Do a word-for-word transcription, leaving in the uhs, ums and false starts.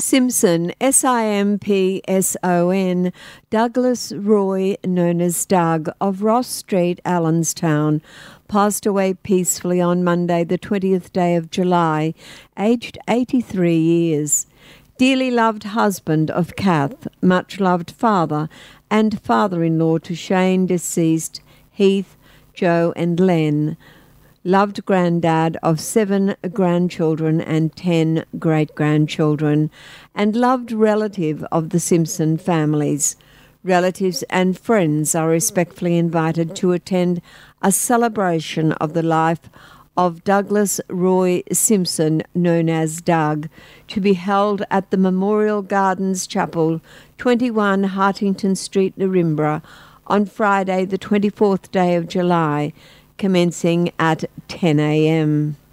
Simpson, S I M P S O N, Douglas Roy, known as Doug, of Ross Street, Allenstown, passed away peacefully on Monday, the twentieth day of July, aged eighty-three years. Dearly loved husband of Kath, much loved father and father-in-law to Shane, deceased, Heath, Joe and Len. Loved granddad of seven grandchildren and ten great-grandchildren, and loved relative of the Simpson families. Relatives and friends are respectfully invited to attend a celebration of the life of Douglas Roy Simpson, known as Doug, to be held at the Memorial Gardens Chapel, twenty-one Hartington Street, Narimbra, on Friday the twenty-fourth day of July, commencing at ten a m